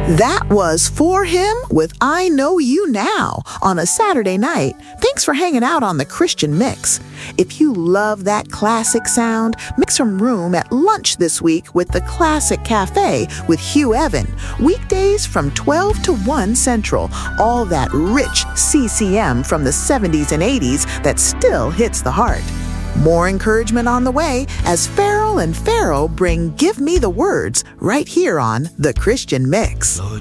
That was For Him with I Know You Now on a Saturday night. Thanks for hanging out on the Christian Mix. If you love that classic sound, make some room at lunch this week with the Classic Cafe with Hugh Evan. Weekdays from 12 to 1 Central. All that rich CCM from the 70s and 80s that still hits the heart. More encouragement on the way as Farrell and Pharaoh bring Give Me the Words right here on The Christian Mix.